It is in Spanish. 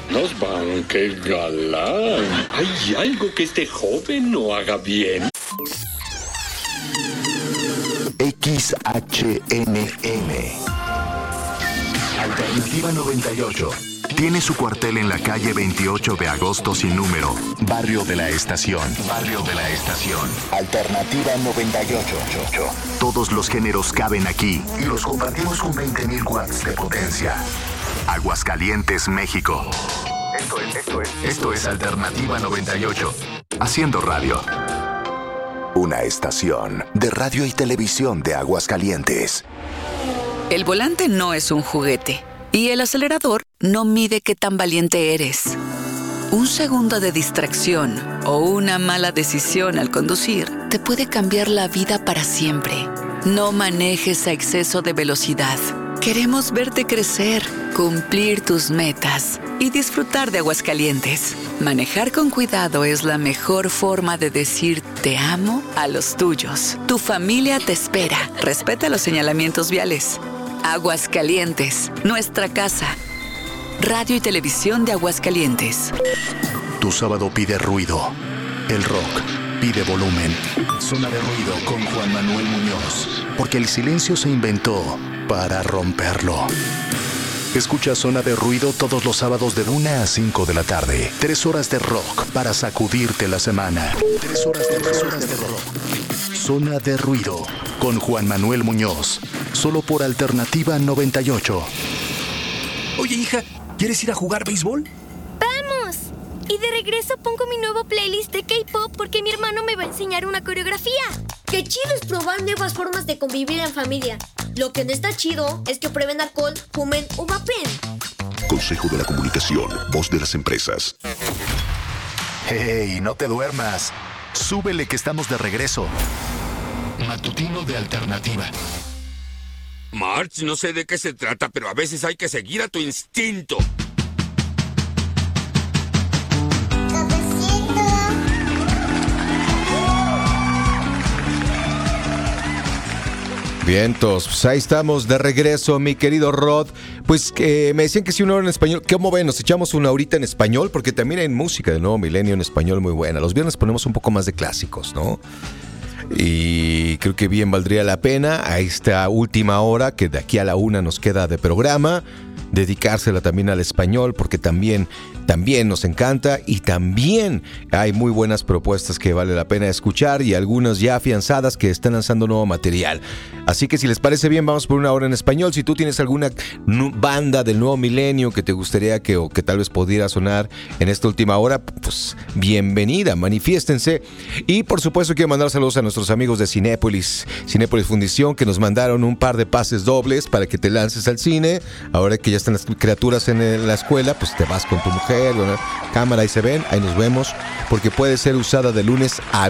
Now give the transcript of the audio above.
Nos van, qué galán. Hay algo que este joven no haga bien. XHNN Alternativa 98 tiene su cuartel en la calle 28 de agosto sin número, Barrio de la Estación. Barrio de la Estación. Alternativa 98. Todos los géneros caben aquí y los compartimos con 20.000 watts de potencia. Aguascalientes, México. Esto es Alternativa 98. Haciendo radio. Una estación de radio y televisión de Aguascalientes. El volante no es un juguete y el acelerador no mide qué tan valiente eres. Un segundo de distracción o una mala decisión al conducir te puede cambiar la vida para siempre. No manejes a exceso de velocidad. Queremos verte crecer, cumplir tus metas y disfrutar de Aguascalientes. Manejar con cuidado es la mejor forma de decir te amo a los tuyos. Tu familia te espera. Respeta los señalamientos viales. Aguascalientes, nuestra casa. Radio y Televisión de Aguascalientes. Tu sábado pide ruido. El rock pide volumen. Zona de ruido con Juan Manuel Muñoz. Porque el silencio se inventó para romperlo. Escucha Zona de Ruido todos los sábados de 1 a 5 de la tarde. 3 horas de rock para sacudirte la semana. 3 horas de rock. Zona de Ruido con Juan Manuel Muñoz. Solo por Alternativa 98. Oye, hija, ¿quieres ir a jugar béisbol? ¡Vamos! Y de regreso pongo mi nuevo playlist de K-pop porque mi hermano me va a enseñar una coreografía. Qué chido es probar nuevas formas de convivir en familia. Lo que no está chido es que prueben alcohol, fumen o vapen. Consejo de la Comunicación, voz de las empresas. ¡Hey, no te duermas! Súbele que estamos de regreso. Matutino de Alternativa. March, no sé de qué se trata, pero a veces hay que seguir a tu instinto. Vientos, pues ahí estamos de regreso, mi querido Rod. Pues me decían que si una hora en español, ¿cómo ven? Nos echamos una horita en español, porque también hay música del nuevo milenio en español muy buena. Los viernes ponemos un poco más de clásicos, ¿no? Y creo que bien valdría la pena a esta última hora, que de aquí a la 1 nos queda de programa, dedicársela también al español, porque también nos encanta y también hay muy buenas propuestas que vale la pena escuchar y algunas ya afianzadas que están lanzando nuevo material. Así que si les parece bien, vamos por una hora en español. Si tú tienes alguna banda del nuevo milenio que te gustaría que tal vez pudiera sonar en esta última hora, pues bienvenida, manifiéstense. Y por supuesto quiero mandar saludos a nuestros amigos de Cinépolis Fundición, que nos mandaron un par de pases dobles para que te lances al cine. Ahora que ya están las criaturas en la escuela, pues te vas con tu mujer, cámara, ahí se ven, ahí nos vemos, porque puede ser usada de lunes a